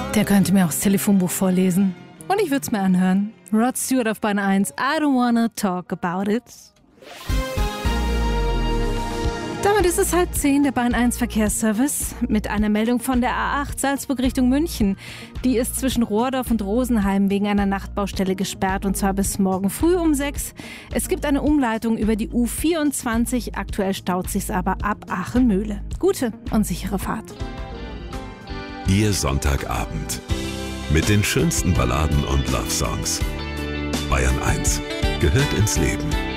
Der könnte mir auch das Telefonbuch vorlesen. Und ich würde es mir anhören. Rod Stewart auf Bahn 1. I don't wanna talk about it. Damit ist es 9:30, der Bahn 1 Verkehrsservice mit einer Meldung von der A8 Salzburg Richtung München. Die ist zwischen Rohrdorf und Rosenheim wegen einer Nachtbaustelle gesperrt und zwar bis morgen früh um 6. Es gibt eine Umleitung über die U24. Aktuell staut sich's aber ab Aachen-Mühle. Gute und sichere Fahrt. Ihr Sonntagabend mit den schönsten Balladen und Love-Songs. Bayern 1 gehört ins Leben.